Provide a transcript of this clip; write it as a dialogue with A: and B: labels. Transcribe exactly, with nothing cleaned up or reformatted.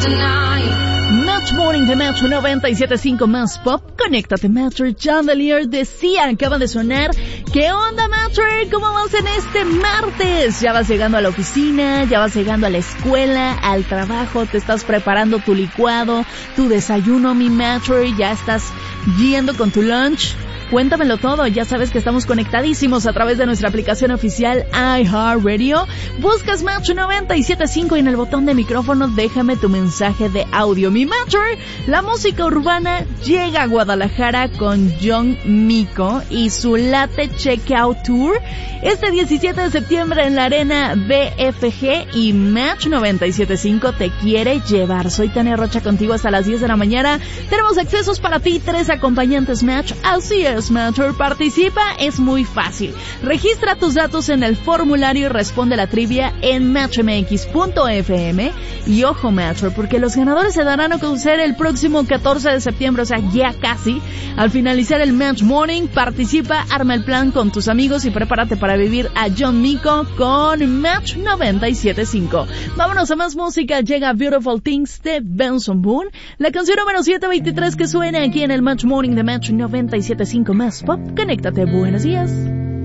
A: Match Morning de Metro noventa y siete punto cinco más pop. Conéctate, Metro. Chandelier decía, acaba de sonar. ¿Qué onda, Metro? ¿Cómo vas en este martes? Ya vas llegando a la oficina, ya vas llegando a la escuela, al trabajo, te estás preparando tu licuado, tu desayuno, mi Metro, ya estás yendo con tu lunch. Cuéntamelo todo, ya sabes que estamos conectadísimos a través de nuestra aplicación oficial iHeartRadio. Buscas Metro noventa y siete punto cinco y en el botón de micrófono déjame tu mensaje de audio. Mi Metro, la música urbana llega a Guadalajara con John Mico y su Latte Checkout Tour este diecisiete de septiembre en la Arena B F G y Match noventa y siete punto cinco te quiere llevar. Soy Tania Rocha contigo hasta las diez de la mañana. Tenemos accesos para ti, tres acompañantes Match. Así es. Matcher, participa, es muy fácil. Registra tus datos en el formulario y responde la trivia en match m x punto f m. Y ojo, Matcher, porque los ganadores se darán a conocer el próximo catorce de septiembre, o sea, ya casi. Al finalizar el Match Morning, participa, arma el plan con tus amigos y prepárate para vivir a John Mico con Match noventa y siete punto cinco. Vámonos a más música. Llega Beautiful Things de Benson Boone, la canción número setecientos veintitrés que suena aquí en el Match Morning de Match noventa y siete punto cinco más pop. Conéctate, buenos días.